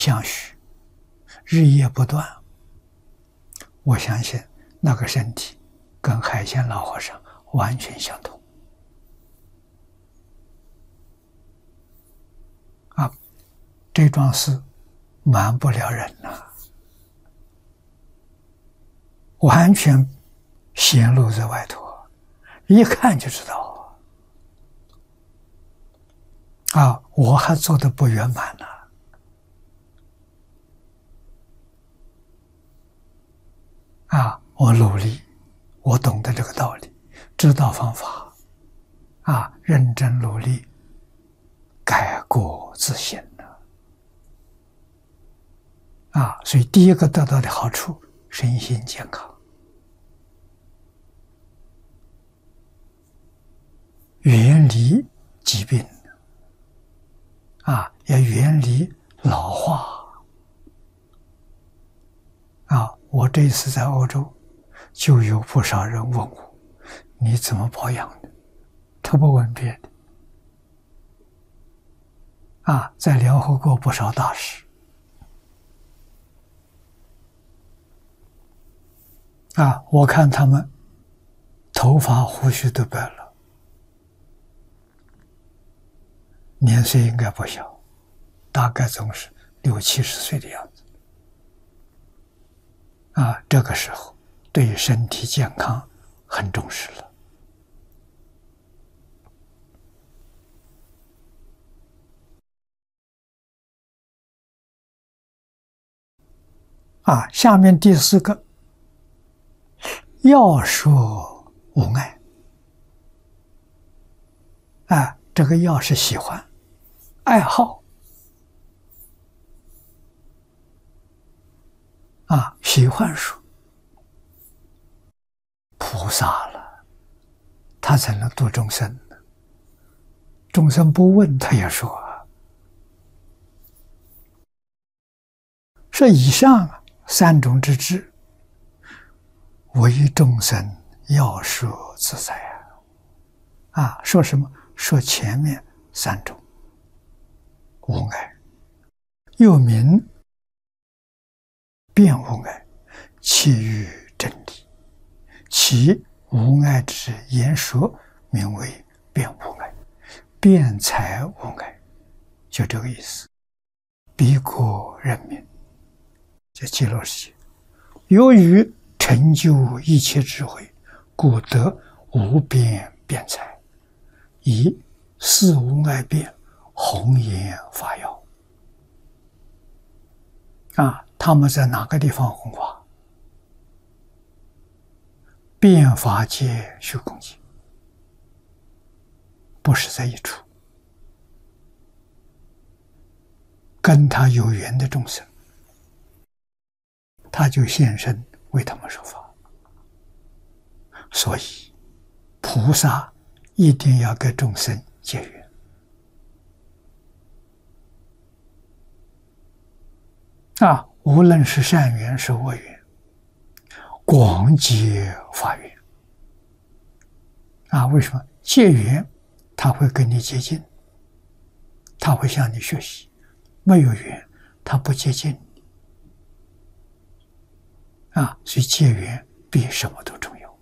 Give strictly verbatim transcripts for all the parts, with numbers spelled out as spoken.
相续，日夜不断，我相信那个身体跟海鲜老和尚完全相同。啊，这桩事瞒不了人呐、啊，完全显露在外头，一看就知道。啊，我还做得不圆满呢。啊，我努力，我懂得这个道理，知道方法，啊，认真努力，改过自新了。啊，所以第一个得到的好处，身心健康，远离疾病。啊，要远离老化。啊，我这一次在欧洲，就有不少人问我，你怎么保养的？他不问别的。啊，在联合国不少大使。啊，我看他们头发胡须都白了。年岁应该不小，大概总是六七十岁的样子。啊，这个时候对身体健康很重视了。啊，下面第四个，要说无碍。啊，这个要是喜欢。爱好啊，喜欢说，菩萨了，他才能度众生呢。众生不问，他也说啊。这以上三种之智，为众生要说自在啊！啊，说什么？说前面三种。无碍，又名辩无碍，其于真理。其无碍之言说，名为辩无碍，辩才无碍，就这个意思。彼国人民，这极乐世界，由于成就一切智慧，故得无边辩才，以四无碍辩弘扬法要。啊，他们在哪个地方弘法？辩法界、虚空界，不是在一处。跟他有缘的众生，他就现身为他们说法。所以，菩萨一定要跟众生结缘。啊，无论是善缘是恶缘，广结法缘。啊，为什么？结缘他会跟你接近，他会向你学习；没有缘，他不接近你。啊，所以结缘比什么都重要。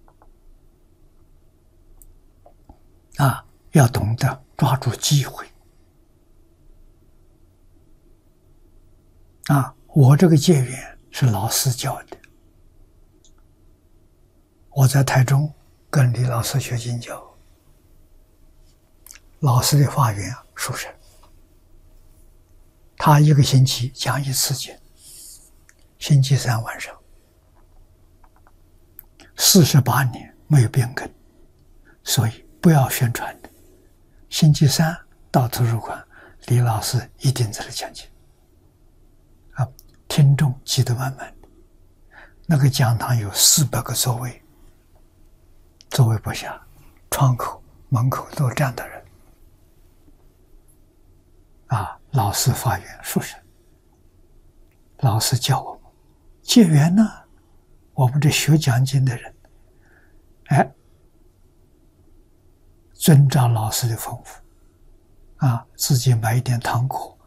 啊，要懂得抓住机会。啊，我这个结缘是老师教的。我在台中跟李老师学经教，老师的法缘殊胜，他一个星期讲一次经，星期三晚上，四十八年没有变更，所以不要宣传的。星期三到图书馆，李老师一定在这讲经。啊，听众挤得满满的，那个讲堂有四百个座位，座位不下，窗口、门口都站的人。啊，老师发愿殊胜，老师教我们结缘呢。我们这学讲经的人，哎，遵照老师的吩咐，啊，自己买一点糖果